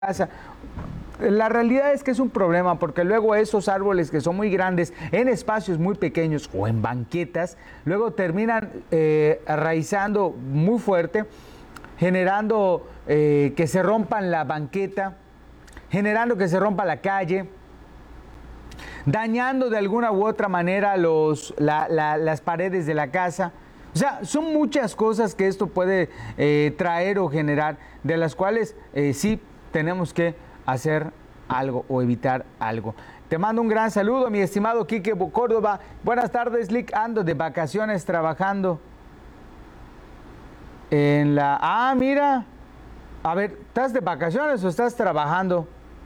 casa. La realidad es que es un problema porque luego esos árboles que son muy grandes en espacios muy pequeños o en banquetas, luego terminan arraizando muy fuerte, generando que se rompan la banqueta, generando que se rompa la calle, dañando de alguna u otra manera las paredes de la casa. O sea, son muchas cosas que esto puede traer o generar, de las cuales sí tenemos que hacer algo o evitar algo. Te mando un gran saludo, mi estimado Quique Córdoba. Buenas tardes, Lick. Ando de vacaciones trabajando en la... Ah, mira. A ver, ¿estás de vacaciones o estás trabajando?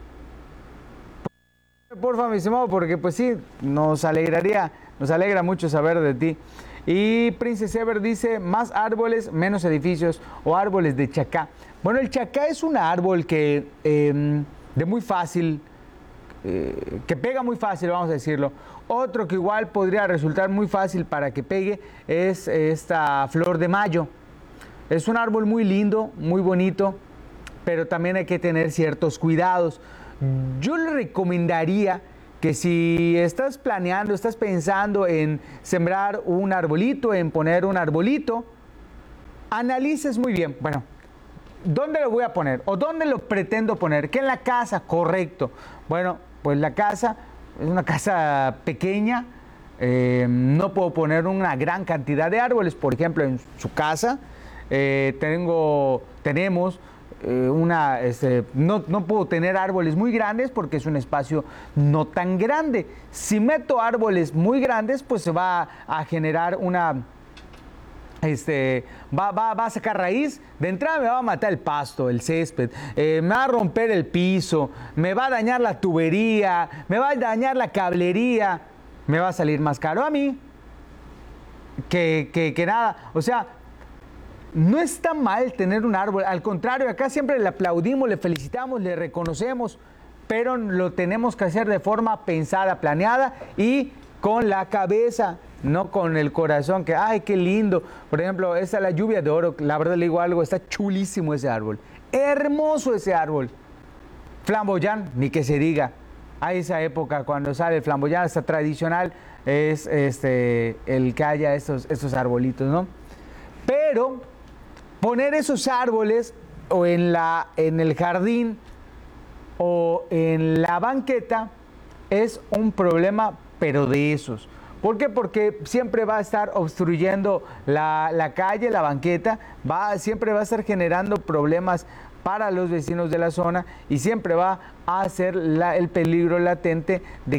Porfa, mi estimado, porque pues sí, nos alegra mucho saber de ti. Y Princess Ever dice, más árboles, menos edificios o árboles de chacá. Bueno, el chacá es un árbol que de muy fácil, que pega muy fácil, vamos a decirlo. Otro que igual podría resultar muy fácil para que pegue es esta flor de mayo. Es un árbol muy lindo, muy bonito, pero también hay que tener ciertos cuidados. Yo le recomendaría que si estás planeando, estás pensando en sembrar un arbolito, en poner un arbolito, analices muy bien, bueno, ¿dónde lo voy a poner? ¿O dónde lo pretendo poner? ¿Qué en la casa? Correcto. Bueno, pues la casa es una casa pequeña, no puedo poner una gran cantidad de árboles. Por ejemplo, en su casa tenemos no puedo tener árboles muy grandes porque es un espacio no tan grande. Si meto árboles muy grandes, pues se va a generar va a sacar raíz. De entrada me va a matar el pasto, el césped, me va a romper el piso, me va a dañar la tubería, me va a dañar la cablería, me va a salir más caro a mí que nada. O sea, no está mal tener un árbol, al contrario, acá siempre le aplaudimos, le felicitamos, le reconocemos, pero lo tenemos que hacer de forma pensada, planeada y con la cabeza, no con el corazón, que ¡ay, qué lindo! Por ejemplo, esta es la lluvia de oro, la verdad le digo algo, está chulísimo ese árbol, hermoso ese árbol. Flamboyán, ni que se diga, a esa época cuando sale el flamboyán, hasta tradicional es el que haya estos arbolitos, ¿no? Pero poner esos árboles o en el jardín o en la banqueta es un problema, pero de esos. ¿Por qué? Porque siempre va a estar obstruyendo la calle, la banqueta, siempre va a estar generando problemas para los vecinos de la zona y siempre va a ser el peligro latente de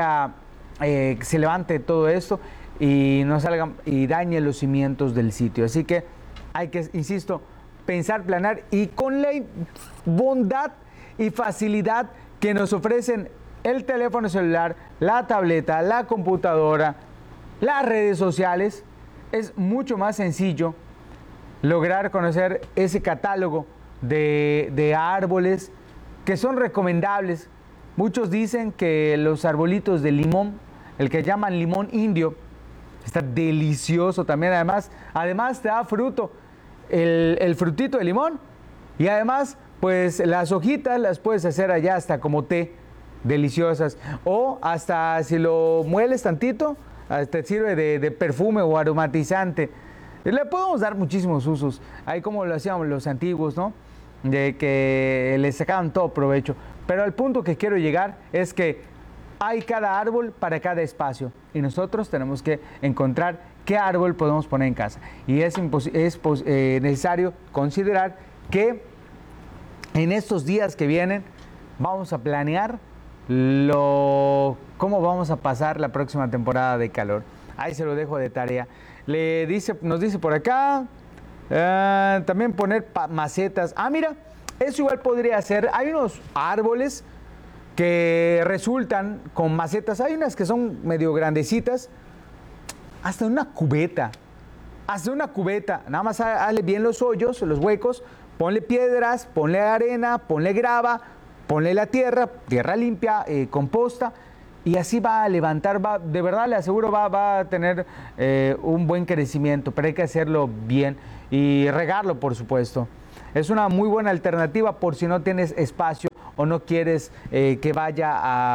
que se levante todo esto y no salga y dañe los cimientos del sitio. Así que hay que, insisto, pensar, planear y con la bondad y facilidad que nos ofrecen el teléfono celular, la tableta, la computadora, las redes sociales, es mucho más sencillo lograr conocer ese catálogo de árboles que son recomendables. Muchos dicen que los arbolitos de limón, el que llaman limón indio, está delicioso también, además te da fruto, el frutito de limón, y además pues las hojitas las puedes hacer allá hasta como té, deliciosas, o hasta si lo mueles tantito, te sirve de perfume o aromatizante. Le podemos dar muchísimos usos, ahí como lo hacíamos los antiguos, ¿no? De que les sacaban todo provecho, pero al punto que quiero llegar es que hay cada árbol para cada espacio y nosotros tenemos que encontrar qué árbol podemos poner en casa. Y es necesario considerar que en estos días que vienen vamos a planear cómo vamos a pasar la próxima temporada de calor. Ahí se lo dejo de tarea. Nos dice por acá, también poner macetas. Ah, mira, eso igual podría ser. Hay unos árboles que resultan con macetas, hay unas que son medio grandecitas, hasta una cubeta, nada más hazle bien los hoyos, los huecos, ponle piedras, ponle arena, ponle grava, ponle la tierra limpia, composta, y así va a levantar, de verdad le aseguro, va a tener un buen crecimiento, pero hay que hacerlo bien y regarlo, por supuesto. Es una muy buena alternativa por si no tienes espacio o no quieres que vaya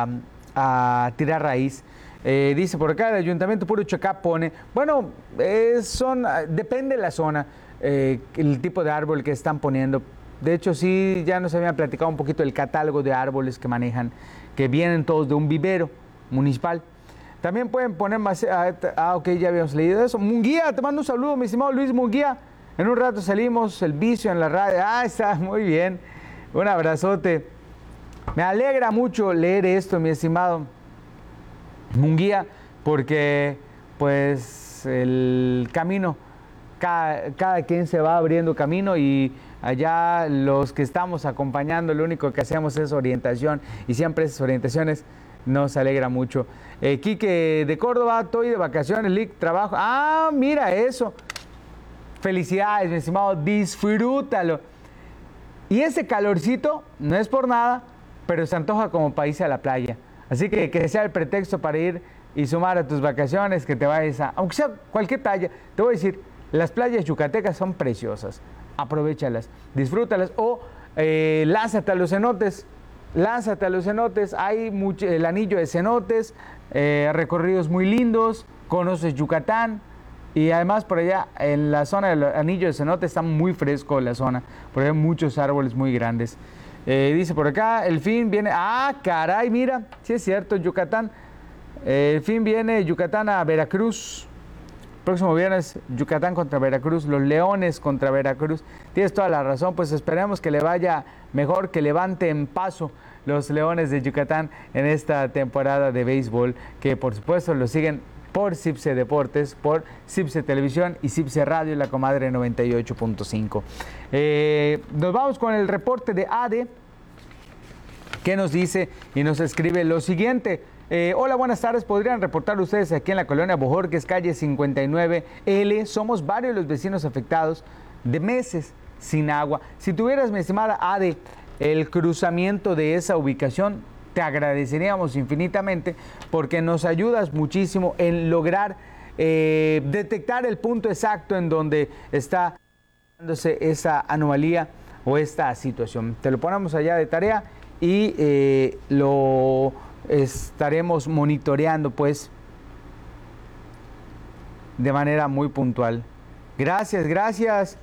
a tirar raíz. Dice por acá, el Ayuntamiento Puro Chacá pone, bueno, depende de la zona, el tipo de árbol que están poniendo. De hecho, sí, ya nos habían platicado un poquito del catálogo de árboles que manejan, que vienen todos de un vivero municipal. También pueden poner más... ok, ya habíamos leído eso. Munguía, te mando un saludo, mi estimado Luis Munguía. En un rato salimos, el vicio en la radio. Está muy bien. Un abrazote. Me alegra mucho leer esto, mi estimado Munguía, porque pues el camino, cada quien se va abriendo camino y allá los que estamos acompañando, lo único que hacemos es orientación y siempre esas orientaciones nos alegra mucho. Quique de Córdoba, estoy de vacaciones, Lick, trabajo. Mira eso. Felicidades, mi estimado, disfrútalo. Y ese calorcito no es por nada, pero se antoja como para irse a la playa. Así que sea el pretexto para ir y sumar a tus vacaciones, que te vayas aunque sea cualquier playa, te voy a decir, las playas yucatecas son preciosas. Aprovéchalas, disfrútalas o lánzate a los cenotes. Hay el anillo de cenotes, recorridos muy lindos, conoces Yucatán y además por allá en la zona del anillo de cenotes está muy fresco la zona, por allá hay muchos árboles muy grandes. Dice por acá, el fin viene, caray, mira, sí es cierto, Yucatán, el fin viene Yucatán a Veracruz. Próximo viernes, Yucatán contra Veracruz, los Leones contra Veracruz. Tienes toda la razón, pues esperemos que le vaya mejor, que levanten paso los Leones de Yucatán en esta temporada de béisbol, que por supuesto lo siguen por CIPSE Deportes, por CIPSE Televisión y CIPSE Radio, la comadre 98.5. Nos vamos con el reporte de ADE, que nos dice y nos escribe lo siguiente. Hola, buenas tardes. ¿Podrían reportar ustedes aquí en la colonia Bojorques, calle 59L? Somos varios los vecinos afectados de meses sin agua. Si tuvieras, mi estimada Ade, el cruzamiento de esa ubicación, te agradeceríamos infinitamente porque nos ayudas muchísimo en lograr detectar el punto exacto en donde está dándose esa anomalía o esta situación. Te lo ponemos allá de tarea y lo estaremos monitoreando pues de manera muy puntual. Gracias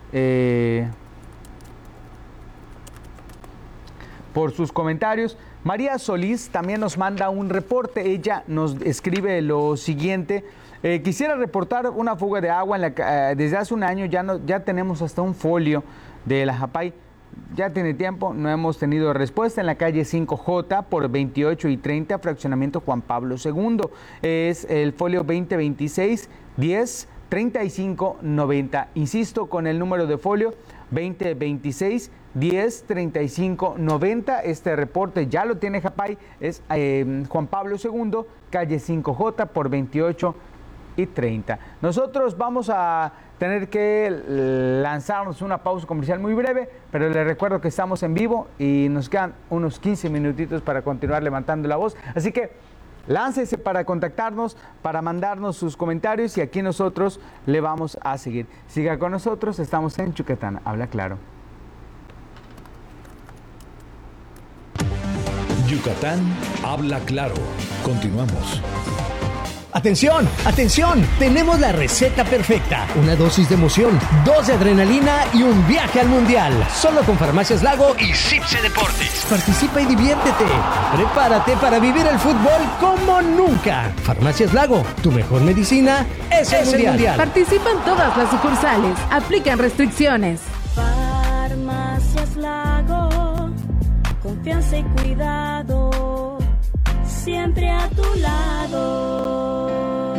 por sus comentarios. María Solís también nos manda un reporte. Ella nos escribe lo siguiente: quisiera reportar una fuga de agua desde hace un año. Ya tenemos hasta un folio de la Japay. Ya tiene tiempo, no hemos tenido respuesta. En la calle 5J por 28 y 30, fraccionamiento Juan Pablo II. Es el folio 2026 10 35 90. Insisto con el número de folio 2026 10 35 90. Este reporte ya lo tiene Japay. Es Juan Pablo II, calle 5J por 28 y 30. Nosotros vamos a tener que lanzarnos una pausa comercial muy breve, pero les recuerdo que estamos en vivo y nos quedan unos 15 minutitos para continuar levantando la voz. Así que láncese para contactarnos, para mandarnos sus comentarios y aquí nosotros le vamos a seguir. Siga con nosotros, estamos en Yucatán Habla Claro. Yucatán Habla Claro. Continuamos. ¡Atención! ¡Atención! Tenemos la receta perfecta. Una dosis de emoción, 2 de adrenalina y un viaje al mundial. Solo con Farmacias Lago y CIPSE Deportes. Participa y diviértete. Prepárate para vivir el fútbol como nunca. Farmacias Lago, tu mejor medicina es el mundial. Participan todas las sucursales. Aplican restricciones. Farmacias Lago, confianza y cuidado, siempre a tu lado.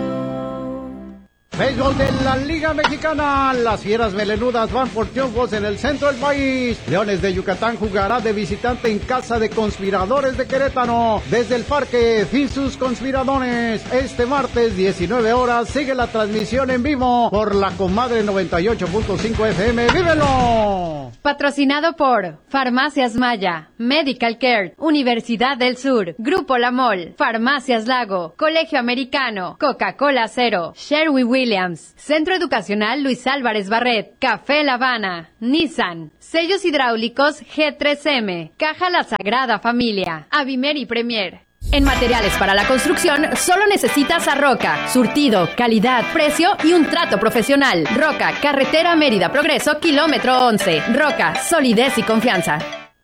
Béisbol de la Liga Mexicana. Las Fieras Melenudas van por triunfos en el centro del país. Leones de Yucatán jugará de visitante en casa de Conspiradores de Querétaro. Desde el Parque Sus Conspiradores. Este martes 19 horas sigue la transmisión en vivo por la comadre 98.5 FM. ¡Vívelo! Patrocinado por Farmacias Maya, Medical Care, Universidad del Sur, Grupo La Mol, Farmacias Lago, Colegio Americano, Coca-Cola Cero, Sherwin Williams, Williams, Centro Educacional Luis Álvarez Barret, Café La Habana, Nissan, Sellos Hidráulicos G3M, Caja La Sagrada Familia, Avimer y Premier. En materiales para la construcción, solo necesitas a Roca. Surtido, calidad, precio y un trato profesional. Roca, Carretera Mérida Progreso, kilómetro 11. Roca, solidez y confianza.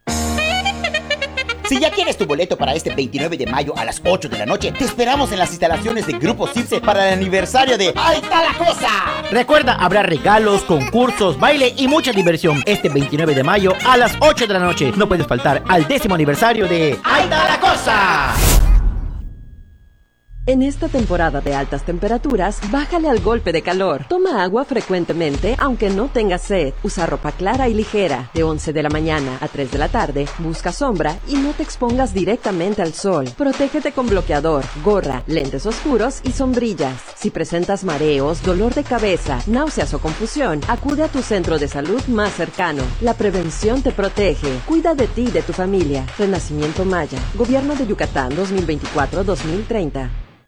Si ya tienes tu boleto para este 29 de mayo a las 8 de la noche, te esperamos en las instalaciones de Grupo Cipse para el aniversario de ¡Ahí está la cosa! Recuerda, habrá regalos, concursos, baile y mucha diversión este 29 de mayo a las 8 de la noche. No puedes faltar al 10º aniversario de ¡Ahí está la cosa! En esta temporada de altas temperaturas, bájale al golpe de calor. Toma agua frecuentemente, aunque no tengas sed. Usa ropa clara y ligera. De 11 de la mañana a 3 de la tarde, busca sombra y no te expongas directamente al sol. Protégete con bloqueador, gorra, lentes oscuros y sombrillas. Si presentas mareos, dolor de cabeza, náuseas o confusión, acude a tu centro de salud más cercano. La prevención te protege. Cuida de ti y de tu familia. Renacimiento Maya. Gobierno de Yucatán 2024-2030.